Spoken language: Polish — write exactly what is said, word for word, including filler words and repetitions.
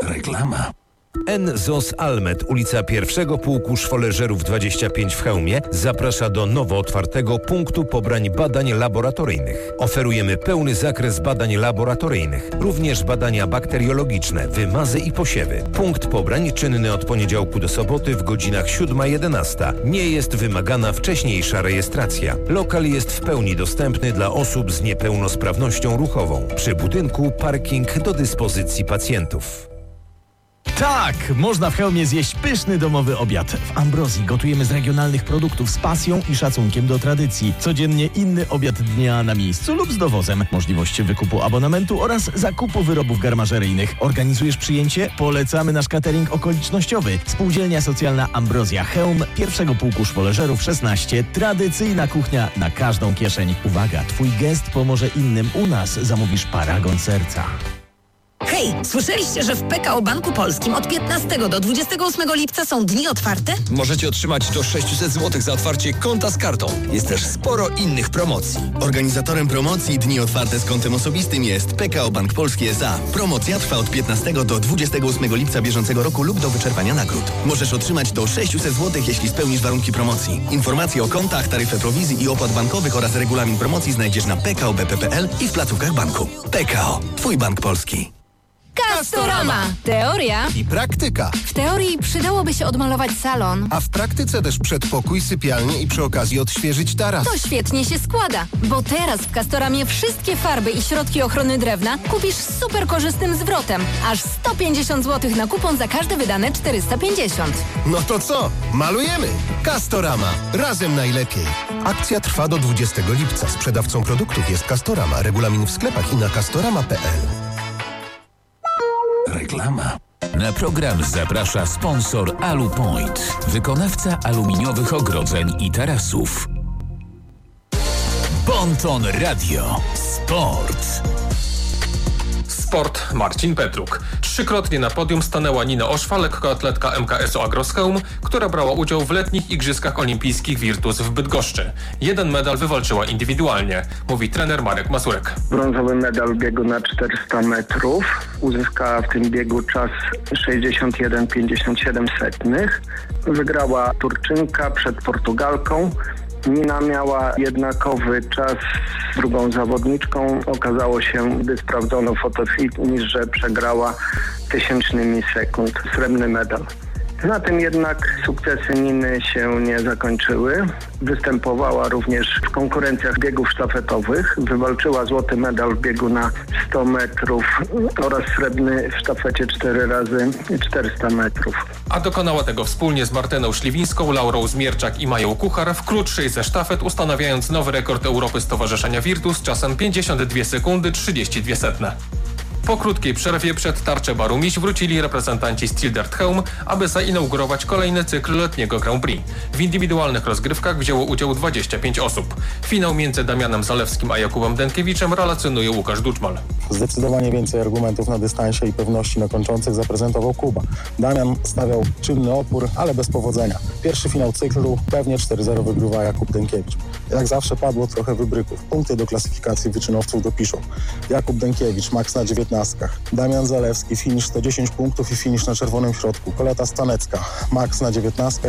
Reklama. N Z O S Almet, ulica Pierwszego Pułku Szwoleżerów dwadzieścia pięć w Chełmie, zaprasza do nowo otwartego punktu pobrań badań laboratoryjnych. Oferujemy pełny zakres badań laboratoryjnych, również badania bakteriologiczne, wymazy i posiewy. Punkt pobrań czynny od poniedziałku do soboty w godzinach siódma jedenasta. Nie jest wymagana wcześniejsza rejestracja. Lokal jest w pełni dostępny dla osób z niepełnosprawnością ruchową. Przy budynku parking do dyspozycji pacjentów. Tak, można w Chełmie zjeść pyszny domowy obiad. W Ambrozji gotujemy z regionalnych produktów z pasją i szacunkiem do tradycji. Codziennie inny obiad dnia na miejscu lub z dowozem. Możliwość wykupu abonamentu oraz zakupu wyrobów garmażeryjnych. Organizujesz przyjęcie? Polecamy nasz catering okolicznościowy. Spółdzielnia Socjalna Ambrozja Chełm, Pierwszego Pułku Szwoleżerów szesnaście. Tradycyjna kuchnia na każdą kieszeń. Uwaga, twój gest pomoże innym. U nas zamówisz paragon serca. Hej, słyszeliście, że w P K O Banku Polskim od piętnastego do dwudziestego ósmego lipca są dni otwarte? Możecie otrzymać do sześćset złotych za otwarcie konta z kartą. Jest też sporo innych promocji. Organizatorem promocji Dni Otwarte z kontem osobistym jest P K O Bank Polski S A. Promocja trwa od piętnastego do dwudziestego ósmego lipca bieżącego roku lub do wyczerpania nagród. Możesz otrzymać do sześćset złotych, jeśli spełnisz warunki promocji. Informacje o kontach, taryfę prowizji i opłat bankowych oraz regulamin promocji znajdziesz na p k o b p kropka p l i w placówkach banku. P K O. Twój bank polski. Castorama. Teoria I praktyka. W teorii przydałoby się odmalować salon. A w praktyce też przedpokój, sypialnię i przy okazji odświeżyć taras. To świetnie się składa, bo teraz w Castoramie wszystkie farby i środki ochrony drewna kupisz z super korzystnym zwrotem. Aż sto pięćdziesiąt złotych na kupon za każde wydane czterysta pięćdziesiąt. No to co? Malujemy! Castorama. Razem najlepiej. Akcja trwa do dwudziestego lipca. Sprzedawcą produktów jest Castorama. Regulamin w sklepach i na castorama kropka p l. Reklama. Na program zaprasza sponsor Alupoint, wykonawca aluminiowych ogrodzeń i tarasów. Bonton Radio. Sport. Sport Marcin Petruk. Trzykrotnie na podium stanęła Nina Oszwa, lekkoatletka M K S-u Agroschełm, która brała udział w letnich Igrzyskach Olimpijskich Virtus w Bydgoszczy. Jeden medal wywalczyła indywidualnie, mówi trener Marek Mazurek. Brązowy medal w biegu na czterysta metrów. Uzyskała w tym biegu czas sześćdziesiąt jeden pięćdziesiąt siedem setnych. Wygrała Turczynka przed Portugalką. Nina miała jednakowy czas z drugą zawodniczką. Okazało się, gdy sprawdzono fotofilm, że przegrała tysięcznymi sekund. Srebrny medal. Na tym jednak sukcesy Niny się nie zakończyły. Występowała również w konkurencjach biegów sztafetowych. Wywalczyła złoty medal w biegu na sto metrów oraz srebrny w sztafecie cztery razy czterysta metrów. A dokonała tego wspólnie z Martyną Śliwińską, Laurą Zmierczak i Mają Kuchar w krótszej ze sztafet, ustanawiając nowy rekord Europy Stowarzyszenia Virtus czasem pięćdziesiąt dwie sekundy trzydzieści dwie setne. Po krótkiej przerwie przed tarczę Baru Miś wrócili reprezentanci Stildert Chełm, aby zainaugurować kolejny cykl letniego Grand Prix. W indywidualnych rozgrywkach wzięło udział dwadzieścia pięć osób. Finał między Damianem Zalewskim a Jakubem Denkiewiczem relacjonuje Łukasz Duczmal. Zdecydowanie więcej argumentów na dystansie i pewności na kończących zaprezentował Kuba. Damian stawiał czynny opór, ale bez powodzenia. Pierwszy finał cyklu pewnie cztery zero wygrywa Jakub Denkiewicz. Jak zawsze padło trochę wybryków. Punkty do klasyfikacji wyczynowców dopiszą. Jakub Denkiewicz, maks na dziewiętnastkach. Damian Zalewski, finisz sto dziesięć punktów i finisz na czerwonym środku. Koleta Stanecka, maks na dziewiętnastkach